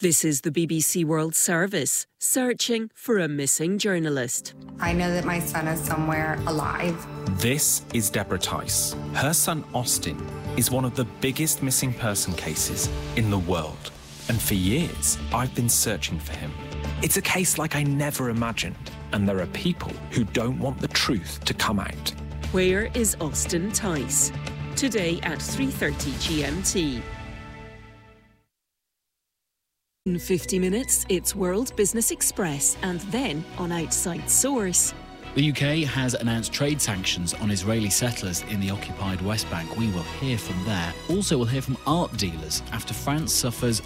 This is the BBC World Service, searching for a missing journalist. I know that my son is somewhere alive. This is Deborah Tice. Her son Austin is one of the biggest missing person cases in the world. And for years, I've been searching for him. It's a case like I never imagined. And there are people who don't want the truth to come out. Where is Austin Tice? Today at 3:30 GMT. In 50 minutes, it's World Business Express, and then on Outside Source. The UK has announced trade sanctions on Israeli settlers in the occupied West Bank. We will hear from there. Also, we'll hear from art dealers after France suffers